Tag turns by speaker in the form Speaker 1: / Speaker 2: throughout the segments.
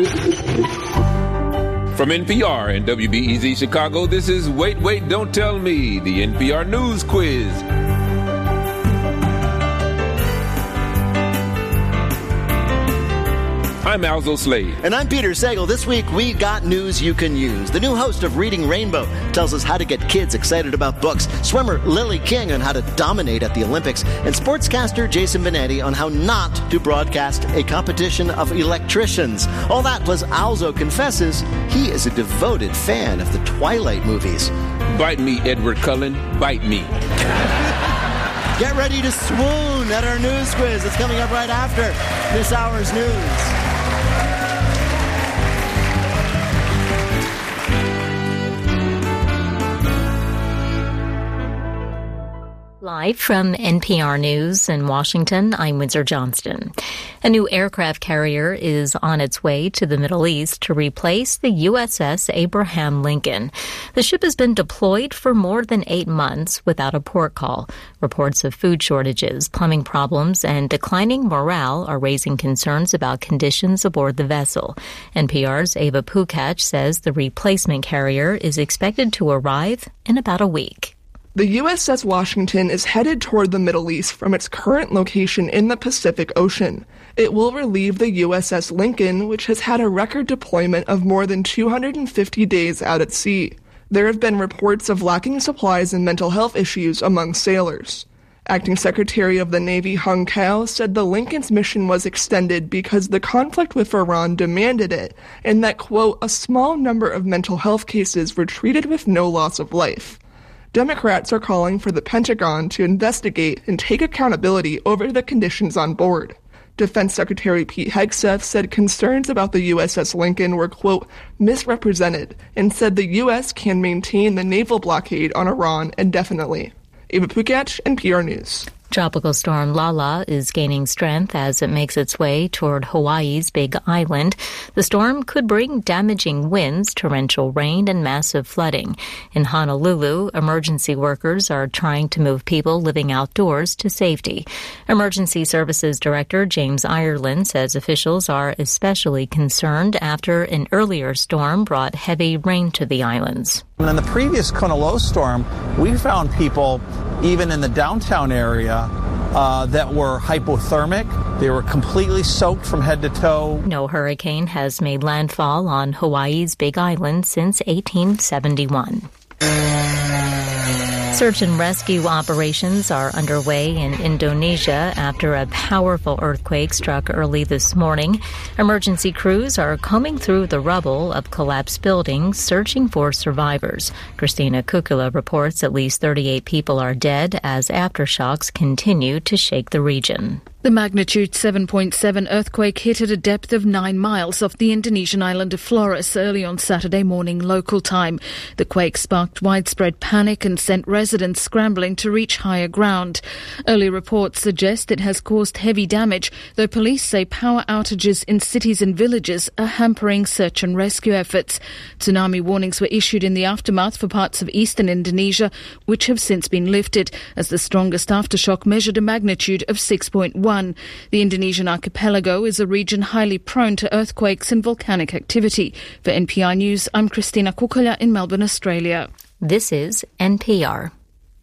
Speaker 1: From NPR and WBEZ Chicago, this is Wait, Wait, Don't Tell Me, the NPR News Quiz. I'm Alzo Slade.
Speaker 2: And I'm Peter Sagal. This week, we got news you can use. The new host of Reading Rainbow tells us how to get kids excited about books. Swimmer Lily King on how to dominate at the Olympics. And sportscaster Jason Benetti on how not to broadcast a competition of electricians. All that plus Alzo confesses he is a devoted fan of the Twilight movies.
Speaker 1: Bite me, Edward Cullen. Bite me.
Speaker 2: Get ready to swoon at our news quiz. It's coming up right after this hour's news.
Speaker 3: Live from NPR News in Washington, I'm Windsor Johnston. A new aircraft carrier is on its way to the Middle East to replace the USS Abraham Lincoln. The ship has been deployed for more than 8 months without a port call. Reports of food shortages, plumbing problems, and declining morale are raising concerns about conditions aboard the vessel. NPR's Ava Pukach says the replacement carrier is expected to arrive in about a week.
Speaker 4: The USS Washington is headed toward the Middle East from its current location in the Pacific Ocean. It will relieve the USS Lincoln, which has had a record deployment of more than 250 days out at sea. There have been reports of lacking supplies and mental health issues among sailors. Acting Secretary of the Navy Hung Kao said the Lincoln's mission was extended because the conflict with Iran demanded it, and that, quote, a small number of mental health cases were treated with no loss of life. Democrats are calling for the Pentagon to investigate and take accountability over the conditions on board. Defense Secretary Pete Hegseth said concerns about the USS Lincoln were, quote, misrepresented, and said the U.S. can maintain the naval blockade on Iran indefinitely. Ava Pukach, NPR News.
Speaker 3: Tropical storm Lala is gaining strength as it makes its way toward Hawaii's Big Island. The storm could bring damaging winds, torrential rain, and massive flooding. In Honolulu, emergency workers are trying to move people living outdoors to safety. Emergency Services Director James Ireland says officials are especially concerned after an earlier storm brought heavy rain to the islands.
Speaker 5: In the previous Kona low storm, we found people, even in the downtown area, that were hypothermic. They were completely soaked from head to toe.
Speaker 3: No hurricane has made landfall on Hawaii's Big Island since 1871. Search and rescue operations are underway in Indonesia after a powerful earthquake struck early this morning. Emergency crews are combing through the rubble of collapsed buildings, searching for survivors. Christina Kukula reports at least 38 people are dead as aftershocks continue to shake the region.
Speaker 6: The magnitude 7.7 earthquake hit at a depth of 9 miles off the Indonesian island of Flores early on Saturday morning local time. The quake sparked widespread panic and sent residents scrambling to reach higher ground. Early reports suggest it has caused heavy damage, though police say power outages in cities and villages are hampering search and rescue efforts. Tsunami warnings were issued in the aftermath for parts of eastern Indonesia, which have since been lifted, as the strongest aftershock measured a magnitude of 6.1. The Indonesian archipelago is a region highly prone to earthquakes and volcanic activity. For NPR News, I'm Christina Kukula in Melbourne, Australia.
Speaker 3: This is NPR.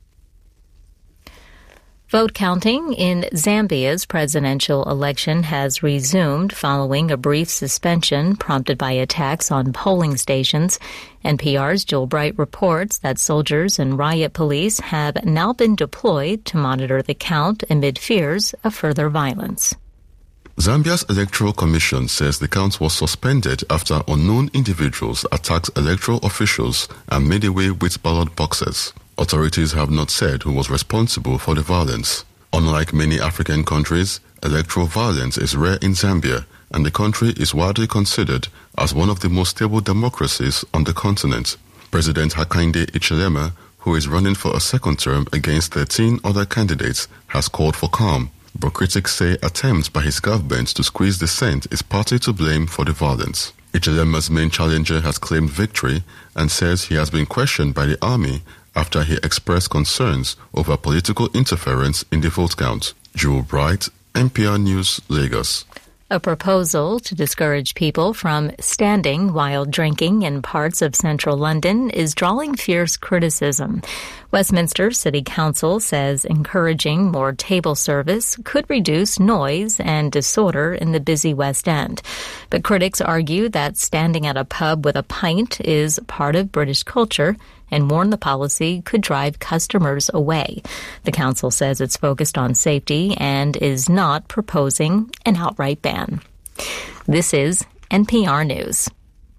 Speaker 3: Vote counting in Zambia's presidential election has resumed following a brief suspension prompted by attacks on polling stations. NPR's Joel Bright reports that soldiers and riot police have now been deployed to monitor the count amid fears of further violence.
Speaker 7: Zambia's Electoral Commission says the count was suspended after unknown individuals attacked electoral officials and made away with ballot boxes. Authorities have not said who was responsible for the violence. Unlike many African countries, electoral violence is rare in Zambia, and the country is widely considered as one of the most stable democracies on the continent. President Hakainde Hichilema, who is running for a second term against 13 other candidates, has called for calm, but critics say attempts by his government to squeeze dissent is partly to blame for the violence. Hichilema's main challenger has claimed victory and says he has been questioned by the army after he expressed concerns over political interference in the vote count. Joel Bright, NPR News, Lagos.
Speaker 3: A proposal to discourage people from standing while drinking in parts of central London is drawing fierce criticism. Westminster City Council says encouraging more table service could reduce noise and disorder in the busy West End. But critics argue that standing at a pub with a pint is part of British culture and warn the policy could drive customers away. The council says it's focused on safety and is not proposing an outright ban. This is NPR News.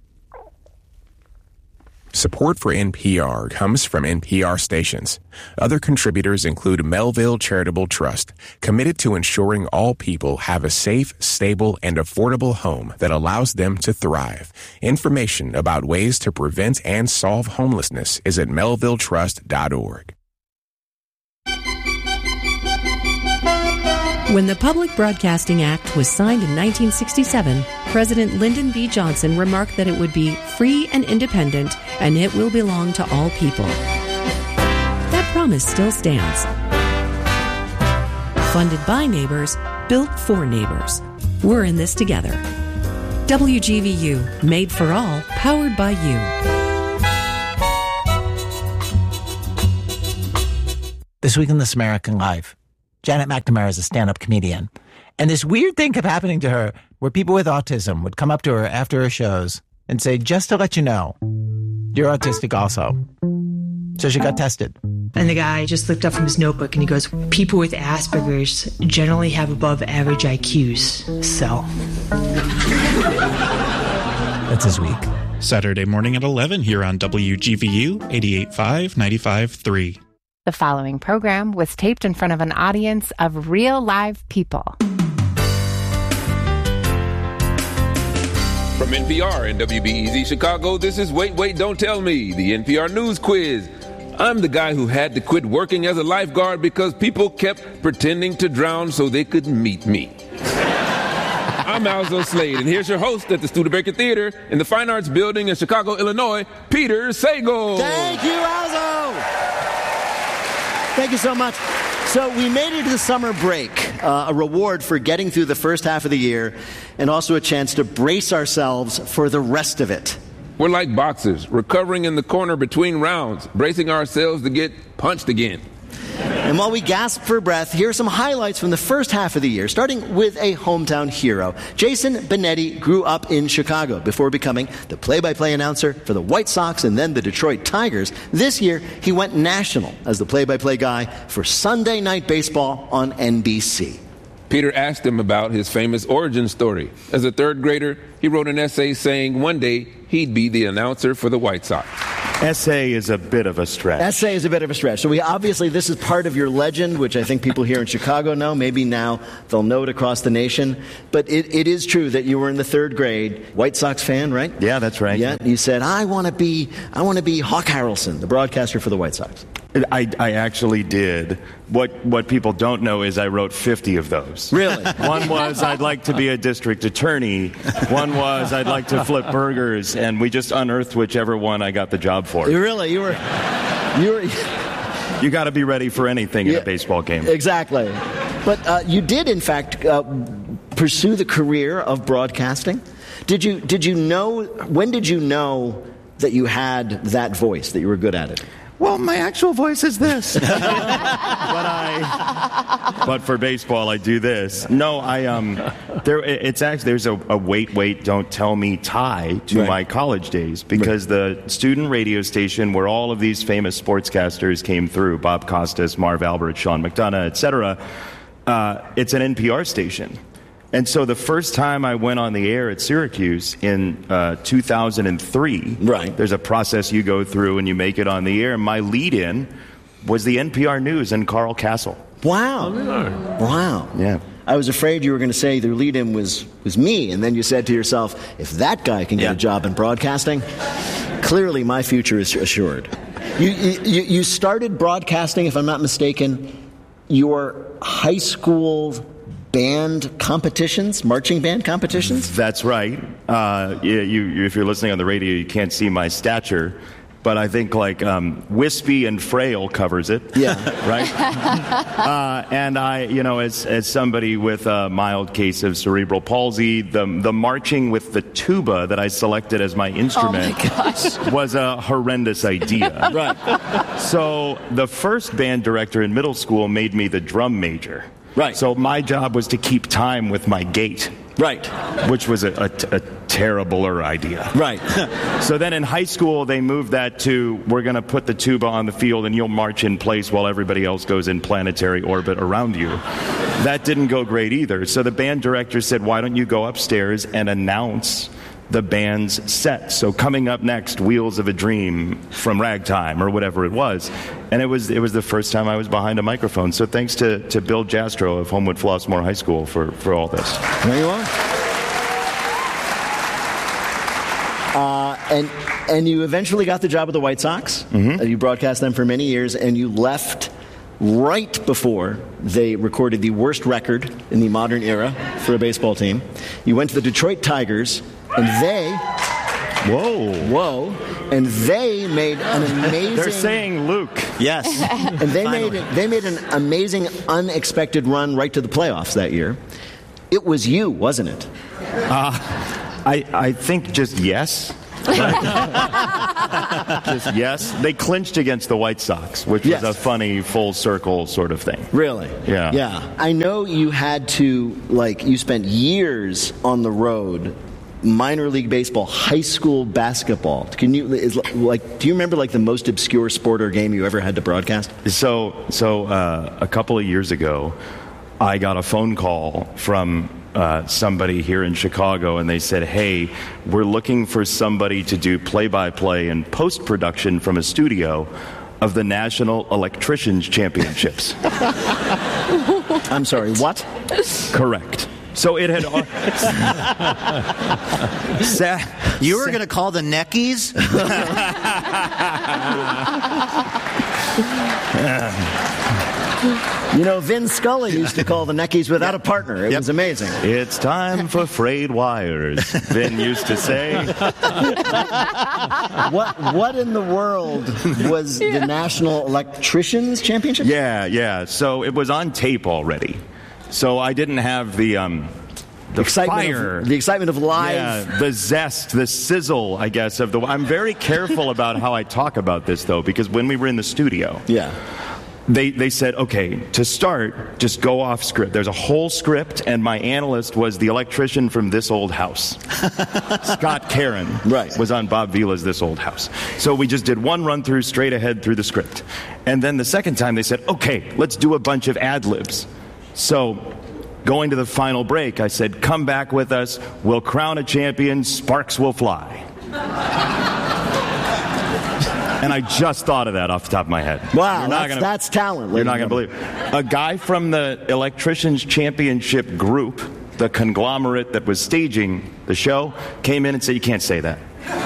Speaker 8: Support for NPR comes from NPR stations. Other contributors include Melville Charitable Trust, committed to ensuring all people have a safe, stable, and affordable home that allows them to thrive. Information about ways to prevent and solve homelessness is at melvilletrust.org.
Speaker 9: When the Public Broadcasting Act was signed in 1967, President Lyndon B. Johnson remarked that it would be free and independent, and it will belong to all people. That promise still stands. Funded by neighbors, built for neighbors. We're in this together. WGVU, made for all, powered by you.
Speaker 10: This week in This American Life, Janet McNamara is a stand-up comedian. And this weird thing kept happening to her where people with autism would come up to her after her shows and say, just to let you know, you're autistic also. So she got tested.
Speaker 11: And the guy just looked up from his notebook and he goes, people with Asperger's generally have above average IQs. So.
Speaker 10: That's his week.
Speaker 12: Saturday morning at 11 here on WGVU 88.5, 95.3.
Speaker 13: The following program was taped in front of an audience of real live people.
Speaker 1: From NPR and WBEZ Chicago, this is Wait, Wait, Don't Tell Me, the NPR News Quiz. I'm the guy who had to quit working as a lifeguard because people kept pretending to drown so they could meet me. I'm Alzo Slade, and here's your host at the Studebaker Theater in the Fine Arts Building in Chicago, Illinois, Peter Sagal.
Speaker 2: Thank you, Alzo. Thank you so much. So we made it to the summer break, a reward for getting through the first half of the year, and also a chance to brace ourselves for the rest of it.
Speaker 1: We're like boxers, recovering in the corner between rounds, bracing ourselves to get punched again.
Speaker 2: And while we gasp for breath, here are some highlights from the first half of the year, starting with a hometown hero. Jason Benetti grew up in Chicago before becoming the play-by-play announcer for the White Sox and then the Detroit Tigers. This year, he went national as the play-by-play guy for Sunday Night Baseball on NBC.
Speaker 1: Peter asked him about his famous origin story. As a third grader, he wrote an essay saying one day he'd be the announcer for the White Sox.
Speaker 14: Essay is a bit of a stretch.
Speaker 2: Essay is a bit of a stretch. So obviously this is part of your legend, which I think people here in Chicago know. Maybe now they'll know it across the nation. But it is true that you were in the third grade. White Sox fan, right?
Speaker 14: Yeah, that's right.
Speaker 2: Yeah, you said, I want to be Hawk Harrelson, the broadcaster for the White Sox.
Speaker 14: I actually did. What people don't know is I wrote 50 of those.
Speaker 2: Really?
Speaker 14: One was I'd like to be a district attorney. One was I'd like to flip burgers. And we just unearthed whichever one I got the job for.
Speaker 2: Really? You were.
Speaker 14: You got to be ready for anything in a baseball game.
Speaker 2: Exactly. But you did, in fact, pursue the career of broadcasting. Did you know? When did you know that you had that voice, that you were good at it?
Speaker 14: Well, my actual voice is this. But for baseball, I do this. No, there's a wait, don't tell me tie to my college days because the student radio station where all of these famous sportscasters came through, Bob Costas, Marv Albert, Sean McDonough, etc., it's an NPR station. And so the first time I went on the air at Syracuse in 2003, there's a process you go through and you make it on the air. My lead-in was the NPR News and Carl Castle.
Speaker 2: Wow. Wow.
Speaker 14: Yeah.
Speaker 2: I was afraid you were going to say the lead-in was me, and then you said to yourself, if that guy can get a job in broadcasting, clearly my future is assured. You started broadcasting, if I'm not mistaken, your high school band competitions, marching band competitions?
Speaker 14: That's right. If you're listening on the radio, you can't see my stature. but I think like wispy and frail covers it.
Speaker 2: Yeah.
Speaker 14: Right? And I, as somebody with a mild case of cerebral palsy, the marching with the tuba that I selected as my instrument was a horrendous idea.
Speaker 2: Right.
Speaker 14: So the first band director in middle school made me the drum major.
Speaker 2: Right.
Speaker 14: So my job was to keep time with my gait.
Speaker 2: Right.
Speaker 14: Which was a terribler idea.
Speaker 2: Right.
Speaker 14: So then in high school, they moved that to, we're going to put the tuba on the field and you'll march in place while everybody else goes in planetary orbit around you. That didn't go great either. So the band director said, why don't you go upstairs and announce the band's set? So coming up next, Wheels of a Dream from Ragtime or whatever it was. And it was the first time I was behind a microphone. So thanks to Bill Jastro of Homewood Flossmoor High School for all this.
Speaker 2: There you are. And you eventually got the job with the White Sox.
Speaker 14: Mm-hmm.
Speaker 2: You broadcast them for many years, and you left right before they recorded the worst record in the modern era for a baseball team. You went to the Detroit Tigers, and they... Whoa. And they made an amazing...
Speaker 14: They're saying Luke.
Speaker 2: Yes. And they made an amazing, unexpected run right to the playoffs that year. It was you, wasn't it?
Speaker 14: I think just yes. Just yes. They clinched against the White Sox, which was a funny full circle sort of thing.
Speaker 2: Really?
Speaker 14: Yeah.
Speaker 2: Yeah. I know you had to, you spent years on the road, minor league baseball, high school basketball. Do you remember the most obscure sport or game you ever had to broadcast?
Speaker 14: So a couple of years ago, I got a phone call from somebody here in Chicago, and they said, hey, we're looking for somebody to do play-by-play and post-production from a studio of the National Electricians Championships.
Speaker 2: I'm sorry, what?
Speaker 14: Correct. So it had...
Speaker 15: You were going to call the Neckies?
Speaker 2: Vin Scully used to call the Neckies without a partner. It was amazing.
Speaker 14: It's time for frayed wires, Vin used to say.
Speaker 2: What in the world was the National Electricians Championship?
Speaker 14: Yeah. So it was on tape already. So I didn't have the fire.
Speaker 2: The excitement of live.
Speaker 14: Yeah, the zest, the sizzle, I guess, of the... I'm very careful about how I talk about this, though, because when we were in the studio...
Speaker 2: Yeah.
Speaker 14: They said, okay, to start, just go off script. There's a whole script, and my analyst was the electrician from This Old House. Scott Caron was on Bob Vila's This Old House. So we just did one run-through straight ahead through the script. And then the second time they said, okay, let's do a bunch of ad-libs. So going to the final break, I said, come back with us. We'll crown a champion. Sparks will fly. And I just thought of that off the top of my head.
Speaker 2: Wow, that's talent.
Speaker 14: You're not going to believe it. A guy from the Electricians Championship group, the conglomerate that was staging the show, came in and said, you can't say that.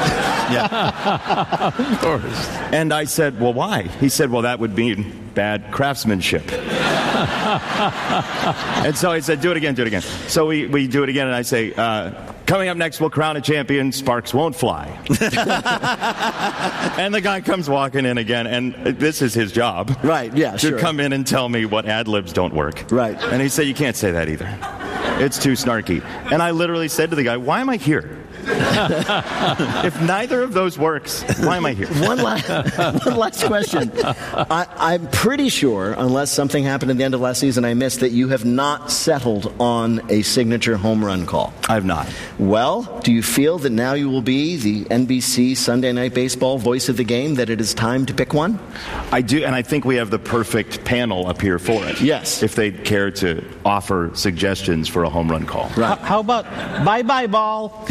Speaker 14: Yeah. Of course. And I said, well, why? He said, well, that would mean bad craftsmanship. And so I said, do it again. So we do it again, and I say, coming up next, we'll crown a champion. Sparks won't fly. And the guy comes walking in again, and this is his job.
Speaker 2: Right, yeah,
Speaker 14: to come in and tell me what ad-libs don't work.
Speaker 2: Right.
Speaker 14: And he said, you can't say that either. It's too snarky. And I literally said to the guy, why am I here? If neither of those works, why am I here?
Speaker 2: One last question. I'm pretty sure, unless something happened at the end of last season I missed, that you have not settled on a signature home run call.
Speaker 14: I have not.
Speaker 2: Well, do you feel that now you will be the NBC Sunday Night Baseball voice of the game, that it is time to pick one?
Speaker 14: I do, and I think we have the perfect panel up here for it.
Speaker 2: Yes.
Speaker 14: If they'd care to offer suggestions for a home run call.
Speaker 10: Right. How about bye-bye ball?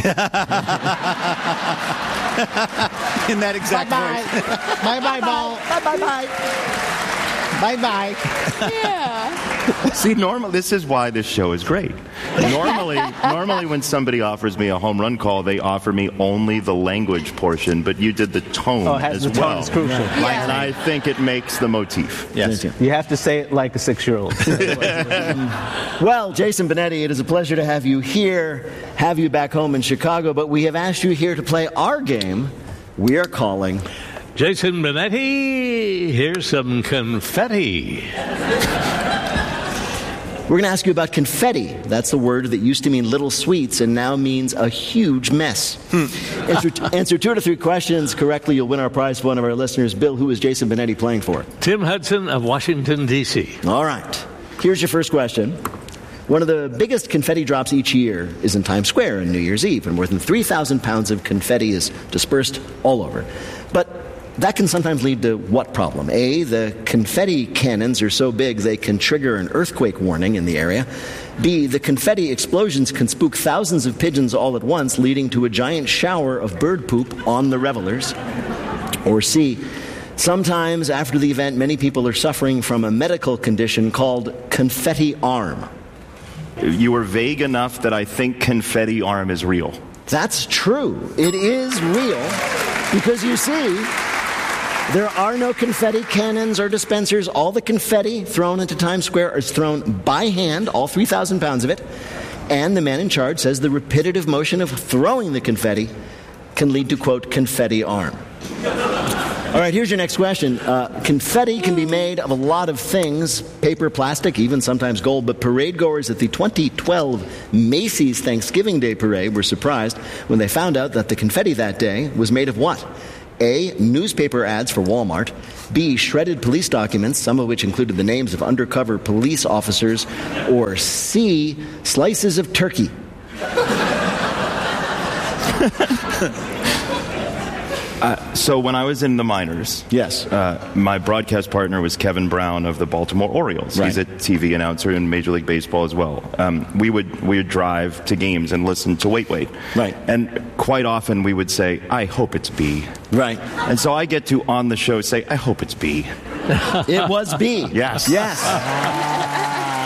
Speaker 15: In that exact voice.
Speaker 10: Bye-bye ball.
Speaker 2: Bye-bye.
Speaker 10: Bye-bye.
Speaker 16: Yeah.
Speaker 14: See, this is why this show is great. Normally when somebody offers me a home run call, they offer me only the language portion, but you did the tone as well.
Speaker 10: Tone is crucial.
Speaker 14: Yeah. And I think it makes the motif.
Speaker 10: Yes. You have to say it like a 6-year-old.
Speaker 2: Well, Jason Benetti, it is a pleasure to have you here, have you back home in Chicago, but we have asked you here to play our game we are calling
Speaker 16: Jason Benetti, here's some confetti.
Speaker 2: We're going to ask you about confetti. That's the word that used to mean little sweets and now means a huge mess. Answer 2 to 3 questions correctly, you'll win our prize for one of our listeners. Bill, who is Jason Benetti playing for?
Speaker 16: Tim Hudson of Washington, D.C.
Speaker 2: All right. Here's your first question. One of the biggest confetti drops each year is in Times Square on New Year's Eve, and more than 3,000 pounds of confetti is dispersed all over. But that can sometimes lead to what problem? A, the confetti cannons are so big they can trigger an earthquake warning in the area. B, the confetti explosions can spook thousands of pigeons all at once, leading to a giant shower of bird poop on the revelers. Or C, sometimes after the event, many people are suffering from a medical condition called confetti arm.
Speaker 14: You were vague enough that I think confetti arm is real.
Speaker 2: That's true. It is real because you see, there are no confetti cannons or dispensers. All the confetti thrown into Times Square is thrown by hand, all 3,000 pounds of it. And the man in charge says the repetitive motion of throwing the confetti can lead to, quote, confetti arm. All right, here's your next question. Confetti can be made of a lot of things, paper, plastic, even sometimes gold, but parade goers at the 2012 Macy's Thanksgiving Day Parade were surprised when they found out that the confetti that day was made of what? A, newspaper ads for Walmart. B, shredded police documents, some of which included the names of undercover police officers. Or C, slices of turkey.
Speaker 14: So when I was in the minors,
Speaker 2: yes,
Speaker 14: my broadcast partner was Kevin Brown of the Baltimore Orioles.
Speaker 2: Right.
Speaker 14: He's a TV announcer in Major League Baseball as well. We would drive to games and listen to Wait Wait.
Speaker 2: Right.
Speaker 14: And quite often we would say, I hope it's B.
Speaker 2: Right.
Speaker 14: And so I get to, on the show, say, I hope it's B.
Speaker 2: It was B.
Speaker 14: Yes.
Speaker 2: Yes.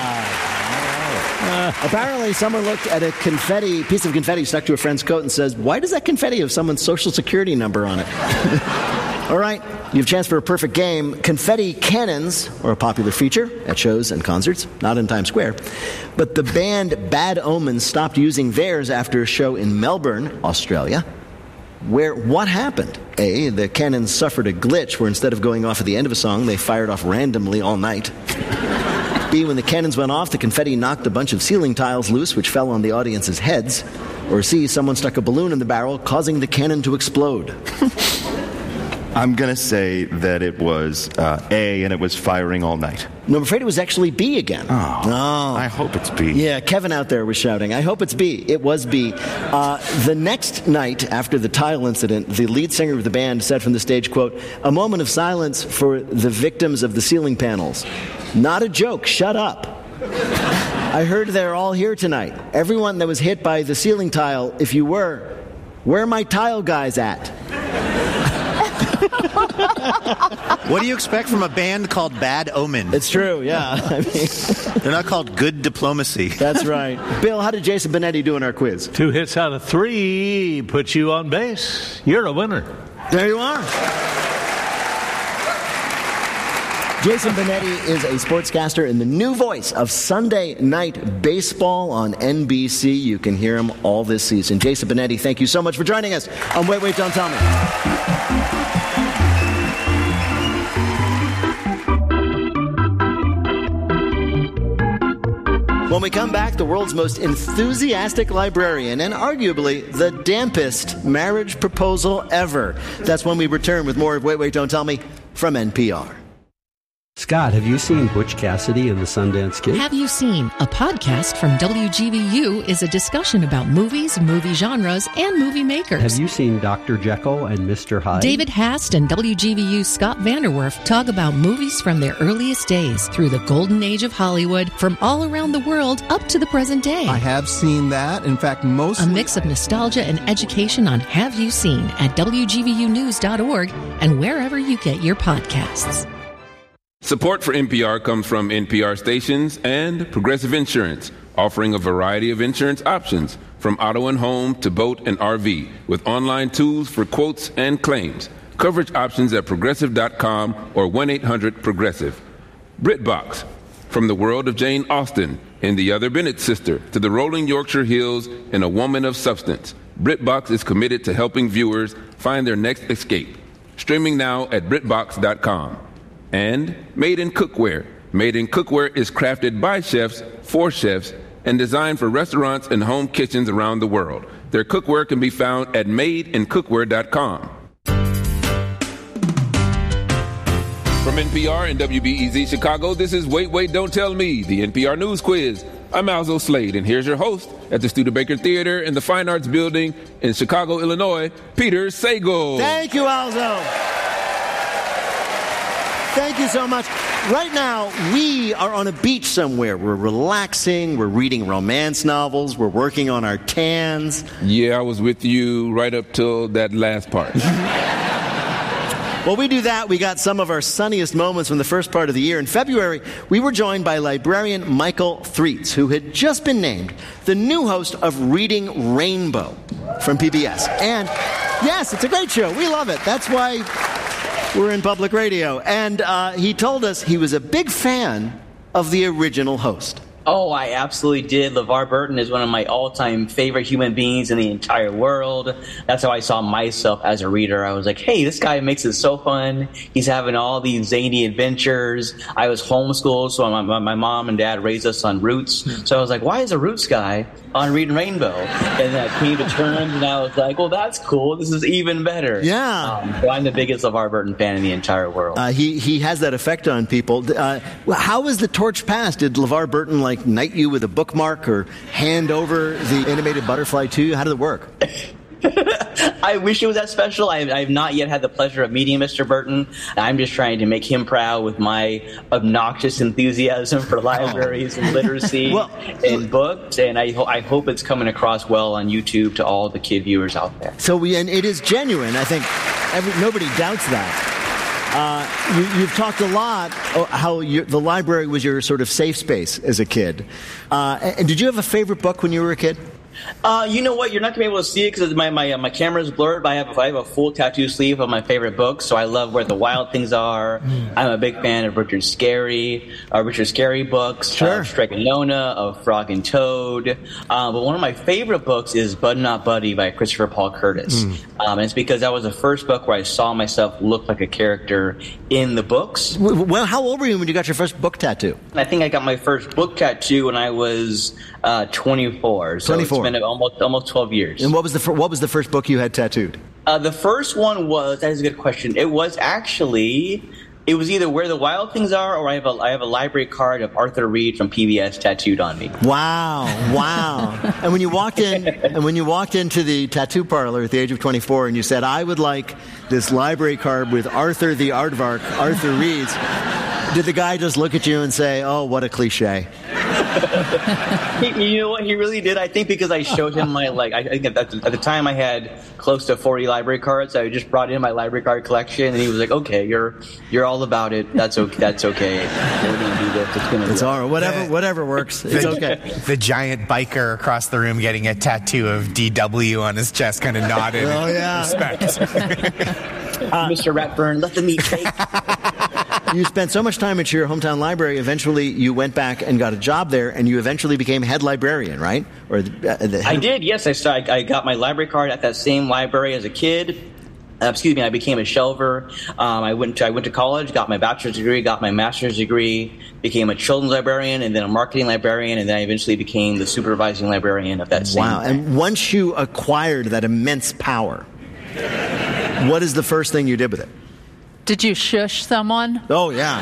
Speaker 2: Apparently, someone looked at a piece of confetti stuck to a friend's coat and says, why does that confetti have someone's social security number on it? All right, you have a chance for a perfect game. Confetti cannons are a popular feature at shows and concerts, not in Times Square. But the band Bad Omens stopped using theirs after a show in Melbourne, Australia. What happened? A, the cannons suffered a glitch where instead of going off at the end of a song, they fired off randomly all night. B, when the cannons went off, the confetti knocked a bunch of ceiling tiles loose, which fell on the audience's heads. Or C, someone stuck a balloon in the barrel, causing the cannon to explode.
Speaker 14: I'm going to say that it was A, and it was firing all night.
Speaker 2: No, I'm afraid it was actually B again.
Speaker 14: Oh, I hope it's B.
Speaker 2: Yeah, Kevin out there was shouting, I hope it's B. It was B. The next night after the tile incident, the lead singer of the band said from the stage, quote, a moment of silence for the victims of the ceiling panels. Not a joke, shut up. I heard they're all here tonight. Everyone that was hit by the ceiling tile, if you were, where are my tile guys at?
Speaker 15: What do you expect from a band called Bad Omen?
Speaker 2: It's true, yeah. I mean,
Speaker 15: they're not called Good Diplomacy.
Speaker 2: That's right. Bill, how did Jason Benetti do in our quiz?
Speaker 16: 2 hits out of 3 puts you on base. You're a winner.
Speaker 2: There you are. Jason Benetti is a sportscaster and the new voice of Sunday Night Baseball on NBC. You can hear him all this season. Jason Benetti, thank you so much for joining us on Wait, Wait, Don't Tell Me. When we come back, the world's most enthusiastic librarian and arguably the dampest marriage proposal ever. That's when we return with more of Wait, Wait, Don't Tell Me from NPR.
Speaker 17: Scott, have you seen Butch Cassidy and the Sundance Kid?
Speaker 18: Have you seen? A podcast from WGVU is a discussion about movies, movie genres, and movie makers.
Speaker 17: Have you seen Dr. Jekyll and Mr. Hyde?
Speaker 18: David Hast and WGVU's Scott Vanderwerf talk about movies from their earliest days through the golden age of Hollywood, from all around the world up to the present day.
Speaker 19: I have seen that. In fact,
Speaker 18: A mix of nostalgia and education on Have You Seen at WGVUnews.org and wherever you get your podcasts.
Speaker 1: Support for NPR comes from NPR stations and Progressive Insurance, offering a variety of insurance options from auto and home to boat and RV, with online tools for quotes and claims. Coverage options at progressive.com or 1-800-PROGRESSIVE. BritBox, from the world of Jane Austen and the other Bennett sister to the rolling Yorkshire Hills and a woman of substance. BritBox is committed to helping viewers find their next escape. streaming now at BritBox.com. And Made in Cookware. Made in Cookware is crafted by chefs for chefs and designed for restaurants and home kitchens around the world. Their cookware can be found at madeincookware.com. From NPR and WBEZ Chicago, this is Wait, Wait, Don't Tell Me, the NPR News Quiz. I'm Alzo Slade, and here's your host at the Studebaker Theater in the Fine Arts Building in Chicago, Illinois, Peter Sagal.
Speaker 2: Thank you, Alzo. Thank you so much. Right now, we are on a beach somewhere. We're relaxing. We're reading romance novels. We're working on our tans.
Speaker 1: Yeah, I was with you right up till that last part.
Speaker 2: While we do that, we got some of our sunniest moments from the first part of the year. In February, we were joined by librarian Michael Threets, who had just been named the new host of Reading Rainbow from PBS. And yes, it's a great show. We love it. That's why we're in public radio. And he told us he was a big fan of the original host.
Speaker 20: Oh, I absolutely did. LeVar Burton is one of my all-time favorite human beings in the entire world. That's how I saw myself as a reader. I was like, hey, this guy makes it so fun. He's having all these zany adventures. I was homeschooled, so my mom and dad raised us on Roots. So I was like, why is a Roots guy on Reading Rainbow? And then I came to terms, and I was like, well, that's cool. This is even better.
Speaker 2: Yeah.
Speaker 20: So I'm the biggest LeVar Burton fan in the entire world.
Speaker 2: He has that effect on people. How was the torch passed? Did LeVar Burton, knight you with a bookmark or hand over the animated butterfly to you? How did it work?
Speaker 20: I wish it was that special. I have not yet had the pleasure of meeting Mr. Burton. I'm just trying to make him proud with my obnoxious enthusiasm for libraries and literacy and books. And I hope it's coming across well on YouTube to all the kid viewers out there.
Speaker 2: And it is genuine. I think nobody doubts that. You've talked a lot how the library was your sort of safe space as a kid. And did you have a favorite book when you were a kid?
Speaker 20: You know what? You're not going to be able to see it because my camera's blurred, but I have a full tattoo sleeve of my favorite books, so I love Where the Wild Things Are. I'm a big fan of Richard Scarry books, Strike and Nona, of Frog and Toad. But one of my favorite books is Bud Not Buddy by Christopher Paul Curtis. And it's because that was the first book where I saw myself look like a character in the books.
Speaker 2: Well, how old were you when you got your first book tattoo?
Speaker 20: I think I got my first book tattoo when I was 24. So 24. It's been almost 12 years.
Speaker 2: And what was the first book you had tattooed?
Speaker 20: The first one that is a good question. It was either Where the Wild Things Are, or I have a library card of Arthur Reed from PBS tattooed on me.
Speaker 2: Wow. And when you walked into the tattoo parlor at the age of 24 and you said, I would like this library card with Arthur the Aardvark, Arthur Reed's, did the guy just look at you and say, oh, what a cliche?
Speaker 20: You know what? He really did. I think because I showed him my, I think at the time I had close to 40 library cards. I just brought in my library card collection, and he was like, okay, you're all about it. That's okay. We're going to do this.
Speaker 2: It's all right. Whatever works. It's okay.
Speaker 21: The giant biker across the room getting a tattoo of DW on his chest kind of nodded.
Speaker 2: Oh, yeah.
Speaker 21: Respect.
Speaker 20: Mr. Ratburn, let the meat take.
Speaker 2: You spent so much time at your hometown library, eventually you went back and got a job there, and you eventually became head librarian, right?
Speaker 20: I did, yes. I got my library card at that same library as a kid. I became a shelver. I went to college, got my bachelor's degree, got my master's degree, became a children's librarian, and then a marketing librarian, and then I eventually became the supervising librarian of that same
Speaker 2: Wow, thing. And once you acquired that immense power, what is the first thing you did with it?
Speaker 22: Did you shush someone?
Speaker 2: Oh, yeah.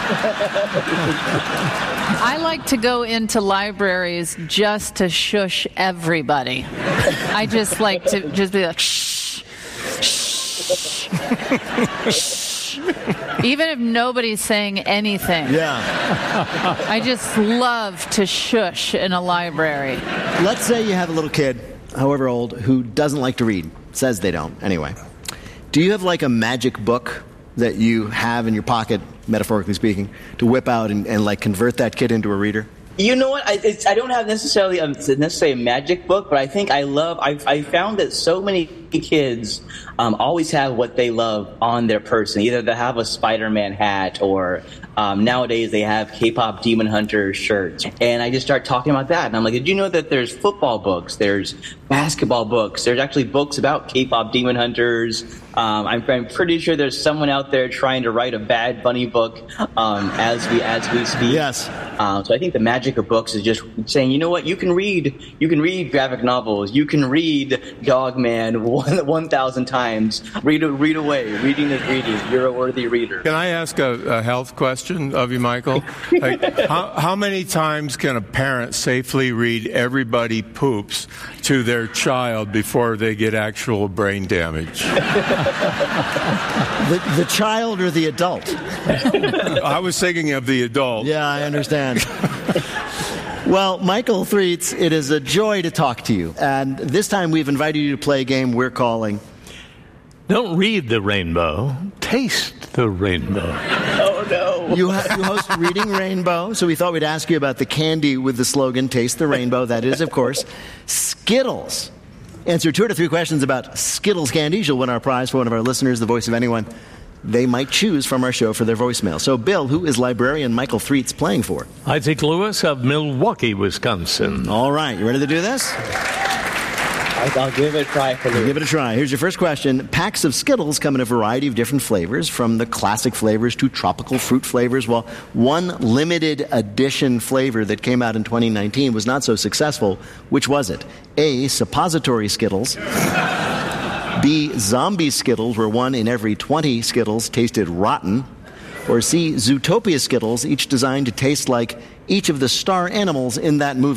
Speaker 22: I like to go into libraries just to shush everybody. I just like to just be like, shh, shh, shh. Even if nobody's saying anything.
Speaker 2: Yeah.
Speaker 22: I just love to shush in a library.
Speaker 2: Let's say you have a little kid, however old, who doesn't like to read. Says they don't, anyway. Do you have a magic book that you have in your pocket, metaphorically speaking, to whip out and convert that kid into a reader?
Speaker 20: You know what? I don't have necessarily a magic book, but I think I found that so many kids always have what they love on their person. Either they have a Spider-Man hat or nowadays they have K-pop Demon Hunter shirts. And I just start talking about that. And I'm like, did you know that there's football books, there's basketball books, there's actually books about K-pop Demon Hunters. I'm pretty sure there's someone out there trying to write a Bad Bunny book as we speak.
Speaker 2: Yes.
Speaker 20: So I think the magic of books is just saying, you know what, you can read graphic novels, you can read Dogman 1,000 times. Read away. Reading is reading. You're a worthy reader.
Speaker 4: Can I ask a health question of you, Michael? Like, how many times can a parent safely read Everybody Poops to their child before they get actual brain damage?
Speaker 2: The child or the adult?
Speaker 4: I was thinking of the adult.
Speaker 2: Yeah, I understand. Well, Michael Threets, it is a joy to talk to you. And this time we've invited you to play a game we're calling...
Speaker 16: Don't read the rainbow, taste the rainbow.
Speaker 20: Oh, no.
Speaker 2: You host Reading Rainbow, so we thought we'd ask you about the candy with the slogan, Taste the Rainbow. That is, of course, Skittles. Answer 2 out of 3 questions about Skittles candies. You'll win our prize for one of our listeners, the voice of anyone they might choose from our show for their voicemail. So, Bill, who is librarian Michael Threets playing for?
Speaker 16: Isaac Lewis of Milwaukee, Wisconsin.
Speaker 2: All right. You ready to do this?
Speaker 20: I'll give it a try for you.
Speaker 2: Give it a try. Here's your first question. Packs of Skittles come in a variety of different flavors, from the classic flavors to tropical fruit flavors. Well, one limited edition flavor that came out in 2019 was not so successful. Which was it? A, suppository Skittles. B, zombie Skittles, where 1 in every 20 Skittles tasted rotten. Or C, Zootopia Skittles, each designed to taste like each of the star animals in that movie.